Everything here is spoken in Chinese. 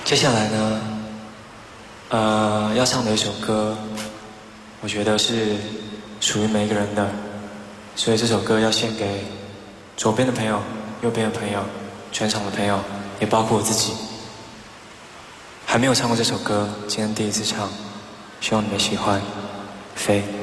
接下来呢，要唱的一首歌，我觉得是属于每一个人的，所以这首歌要献给左边的朋友、右边的朋友、全场的朋友，也包括我自己。还没有唱过这首歌，今天第一次唱，希望你们喜欢。飞。